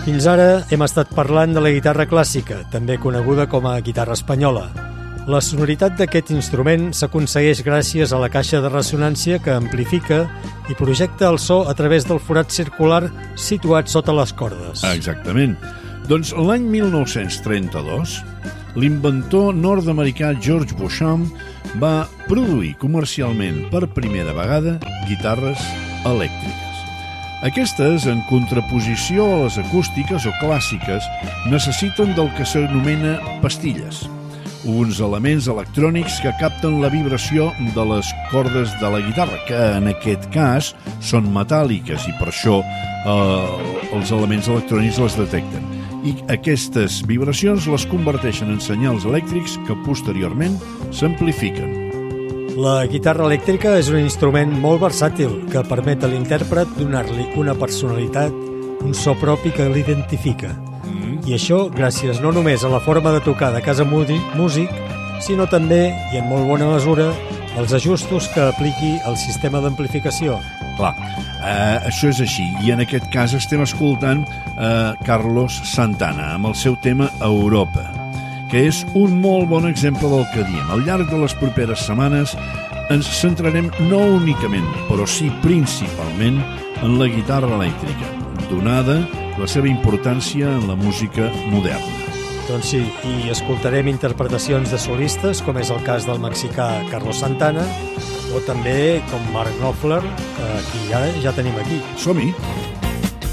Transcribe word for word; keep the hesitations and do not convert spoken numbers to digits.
Fins ara hem estat parlant de la guitarra clàssica, també coneguda com a guitarra espanyola. La sonoritat d'aquest instrument s'aconsegueix gràcies a la caixa de ressonància que amplifica i projecta el so a través del forat circular situat sota les cordes. Exactament. Doncs l'any mil nou-cents trenta-dos, l'inventor nord-americà George Beauchamp va produir comercialment per primera vegada guitarres elèctriques. Aquestes, en contraposició a les acústiques o clàssiques, necessiten del que s'anomena pastilles, uns elements electrònics que capten la vibració de les cordes de la guitarra, que en aquest cas són metàl·liques i per això eh, els elements electrònics les detecten. I aquestes vibracions les converteixen en senyals elèctrics que posteriorment s'amplifiquen. La guitarra elèctrica és un instrument molt versàtil que permet a l'intèrpret donar-li una personalitat, un so propi que l'identifica. Mm. I això gràcies no només a la forma de tocar de casa músic, sinó també, i en molt bona mesura, als ajustos que apliqui el sistema d'amplificació. Clar, eh, això és així, i en aquest cas estem escoltant eh, Carlos Santana amb el seu tema Europa, que és un molt bon exemple del que diem. Al llarg de les properes setmanes ens centrarem no únicament, però sí principalment, en la guitarra elèctrica, donada la seva importància en la música moderna. Doncs sí, i escoltarem interpretacions de solistes, com és el cas del mexicà Carlos Santana, o també com Mark Knopfler, que aquí ja, ja tenim aquí. Som-hi!